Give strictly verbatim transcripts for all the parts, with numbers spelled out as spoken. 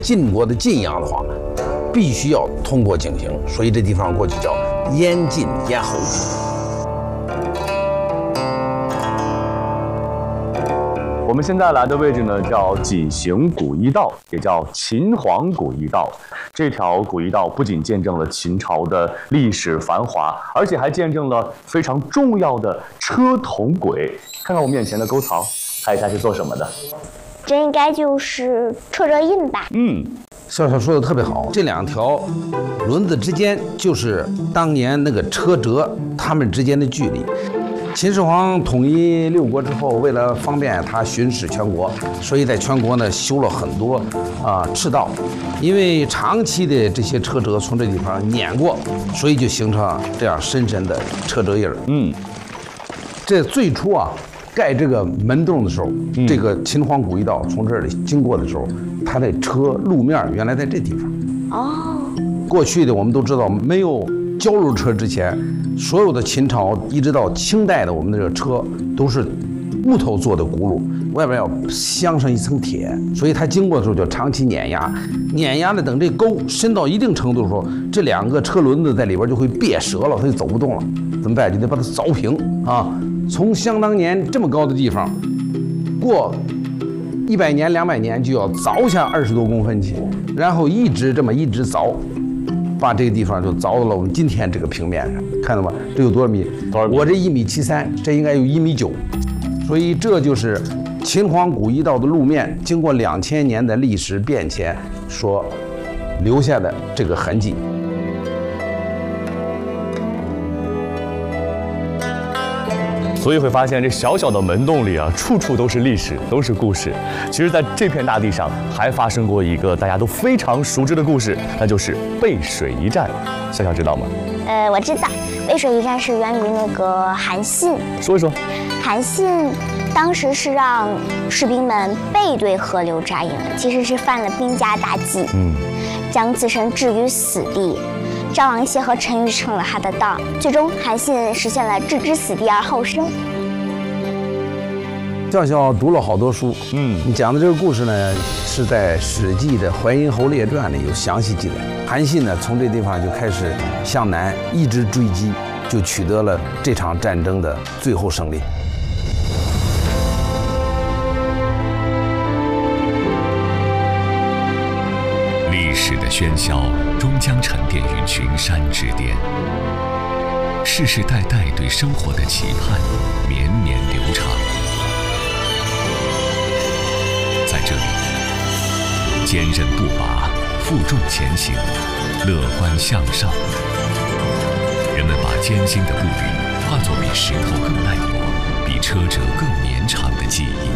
晋国的晋阳的话，必须要通过井陉，所以这地方过去叫燕晋咽喉。 我们现在来的位置呢，叫井陉古驿道，也叫秦皇古驿道。这条古驿道不仅见证了秦朝的历史繁华，而且还见证了非常重要的车同轨。看看我们眼前的沟槽，猜一猜是做什么的？ 这应该就是车辙印吧？ 嗯， 笑笑说的特别好，这两条轮子之间就是当年那个车辙，它们之间的距离。秦始皇统一六国之后，为了方便他巡视全国，所以在全国呢修了很多啊、呃、赤道，因为长期的这些车辙从这地方碾过，所以就形成这样深深的车辙印儿。 嗯， 这最初啊。盖这个门洞的时候， 嗯、 这个秦皇古驿道从这里经过的时候，它的车路面原来在这地方。 哦， 过去的我们都知道，没有胶肉车之前，所有的秦朝一直到清代的我们的这个车都是木头做的轱辘，外边要镶上一层铁，所以它经过的时候就长期碾压，碾压的等这沟深到一定程度的时候，这两个车轮子在里边就会别折了，它就走不动了，怎么办？就得把它凿平啊。从相当年这么高的地方，过一百年、两百年就要凿下二十多公分去，然后一直这么一直凿，把这个地方就凿到了我们今天这个平面上，看到吗？这有多少米？ 多少米？ 我这一米七三，这应该有一米九，所以这就是秦皇古驿道的路面经过两千年的历史变迁所留下的这个痕迹。 所以会发现这小小的门洞里啊，处处都是历史，都是故事。其实，在这片大地上还发生过一个大家都非常熟知的故事，那就是背水一战。笑笑知道吗？ 呃，我知道，背水一战是源于那个韩信。 说一说。 韩信当时是让士兵们背对河流扎营的，其实是犯了兵家大忌，嗯，将自身置于死地。赵王歇和陈馀成了他的道，最终韩信实现了置之死地而后生。 笑笑读了好多书， 嗯， 你讲的这个故事呢，是在《史记》的《淮阴侯列传》里有详细记载。韩信呢，从这地方就开始向南一直追击，就取得了这场战争的最后胜利。 历史的喧嚣终将沉淀于群山之巅，世世代代对生活的期盼绵绵流长。在这里，坚韧不拔，负重前行，乐观向上。人们把艰辛的步履化作比石头更耐磨、比车辙更绵长的记忆。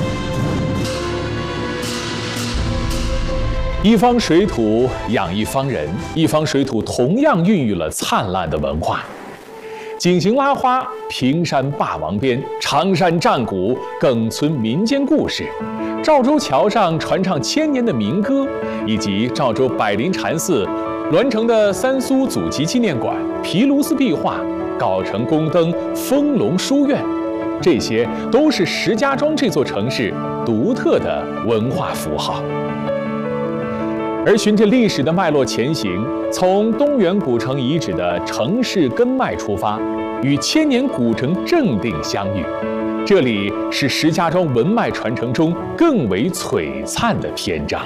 一方水土养一方人，一方水土同样孕育了灿烂的文化。井陉拉花，平山霸王鞭，常山战鼓，更存民间故事。赵州桥上传唱千年的民歌，以及赵州百灵禅寺、栾城的三苏祖籍纪念馆、毗卢寺壁画、藁城宫灯、丰隆书院，这些都是石家庄这座城市独特的文化符号。而循着历史的脉络前行，从东园古城遗址的城市根脉出发，与千年古城正定相遇。这里是石家庄文脉传承中更为璀璨的篇章。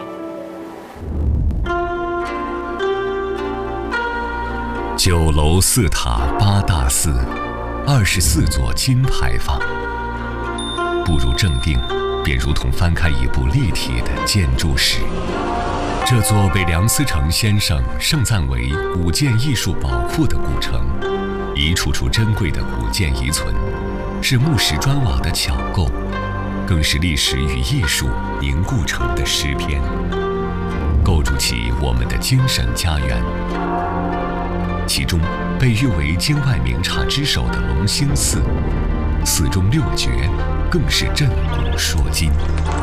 九楼四塔八大寺，二十四座金牌坊。步入正定，便如同翻开一部立体的建筑史。这座被梁思成先生盛赞为古建艺术宝库的古城，一处处珍贵的古建遗存，是木石砖瓦的巧构，更是历史与艺术凝固成的诗篇，构筑起我们的精神家园。其中被誉为京外名刹之首的隆兴寺，寺中六绝更是震古烁今。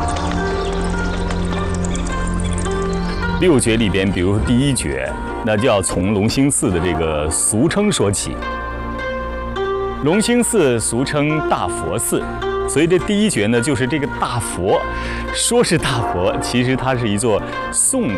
六绝里边，比如说第一绝，那就要从隆兴寺的这个俗称说起。隆兴寺俗称大佛寺， 所以这第一绝呢，就是这个大佛。说是大佛，其实它是一座宋